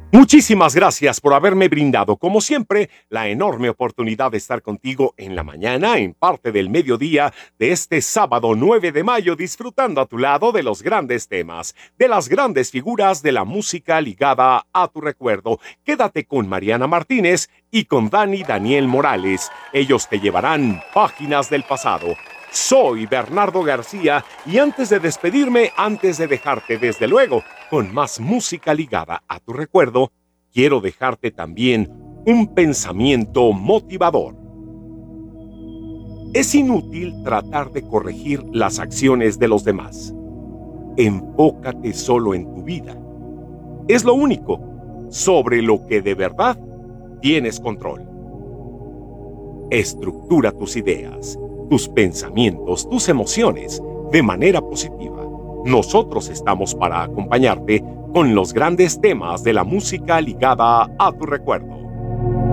Muchísimas gracias por haberme brindado, como siempre, la enorme oportunidad de estar contigo en la mañana, en parte del mediodía de este sábado 9 de mayo, disfrutando a tu lado de los grandes temas, de las grandes figuras de la música ligada a tu recuerdo. Quédate con Mariana Martínez y con Daniel Morales. Ellos te llevarán páginas del pasado. Soy Bernardo García y antes de despedirme, antes de dejarte desde luego con más música ligada a tu recuerdo, quiero dejarte también un pensamiento motivador. Es inútil tratar de corregir las acciones de los demás. Enfócate solo en tu vida. Es lo único sobre lo que de verdad tienes control. Estructura tus ideas, tus pensamientos, tus emociones de manera positiva. Nosotros estamos para acompañarte con los grandes temas de la música ligada a tu recuerdo.